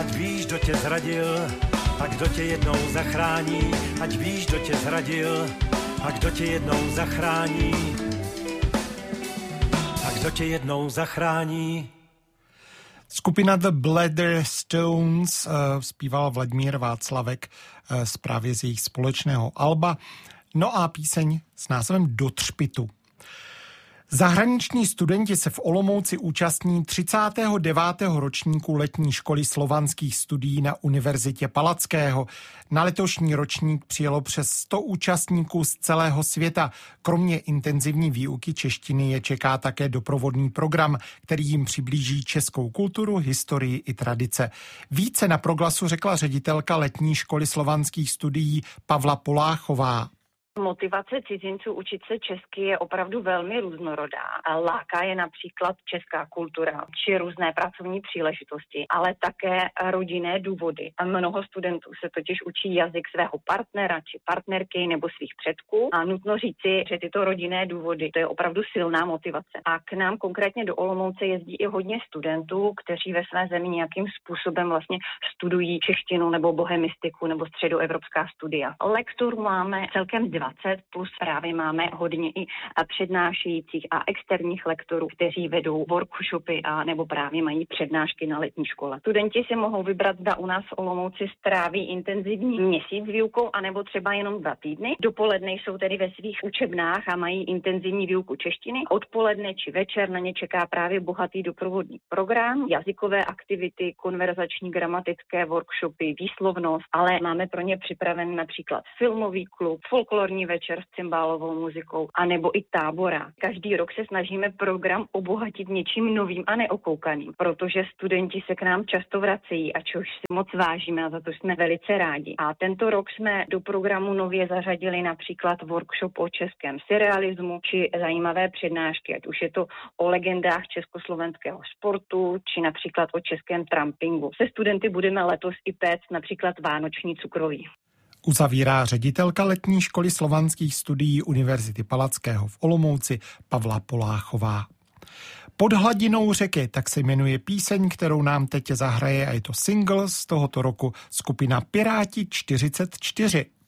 ať víš, kdo tě zradil a kdo tě jednou zachrání, ať víš, kdo tě zradil a kdo tě jednou zachrání, a kdo tě jednou zachrání. Skupina The Bladder Stones zpíval Vladimír Václavek právě z jejich společného alba. No a píseň s názvem Do třpitu. Zahraniční studenti se v Olomouci účastní 39. ročníku letní školy slovanských studií na Univerzitě Palackého. Na letošní ročník přijelo přes 100 účastníků z celého světa. Kromě intenzivní výuky češtiny je čeká také doprovodný program, který jim přiblíží českou kulturu, historii i tradice. Více na Proglasu řekla ředitelka letní školy slovanských studií Pavla Poláchová. Motivace cizinců učit se česky je opravdu velmi různorodá. Láká je například česká kultura či různé pracovní příležitosti, ale také rodinné důvody. A mnoho studentů se totiž učí jazyk svého partnera či partnerky nebo svých předků a nutno říci, že tyto rodinné důvody to je opravdu silná motivace. A k nám konkrétně do Olomouce jezdí i hodně studentů, kteří ve své zemi nějakým způsobem vlastně studují češtinu nebo bohemistiku nebo středoevropská studia. Lektur máme celkem 20, plus právě máme hodně i přednášejících a externích lektorů, kteří vedou workshopy a nebo právě mají přednášky na letní škole. Studenti si mohou vybrat, zda u nás v Olomouci stráví intenzivní měsíc výukou, anebo třeba jenom 2 týdny. Dopoledne jsou tedy ve svých učebnách a mají intenzivní výuku češtiny. Odpoledne či večer na ně čeká právě bohatý doprovodný program, jazykové aktivity, konverzační, gramatické workshopy, výslovnost, ale máme pro ně připraven například filmový klub, folklorní večer s cymbálovou muzikou, anebo i tábora. Každý rok se snažíme program obohatit něčím novým a neokoukaným, protože studenti se k nám často vracejí, a čehož si moc vážíme a za to jsme velice rádi. A tento rok jsme do programu nově zařadili například workshop o českém surrealismu či zajímavé přednášky, ať už je to o legendách československého sportu, či například o českém trampingu. Se studenty budeme letos i péct například vánoční cukroví. Uzavírá ředitelka letní školy slovanských studií Univerzity Palackého v Olomouci Pavla Poláchová. Pod hladinou řeky, tak se jmenuje píseň, kterou nám teď zahraje, a je to single z tohoto roku skupina Piráti 44.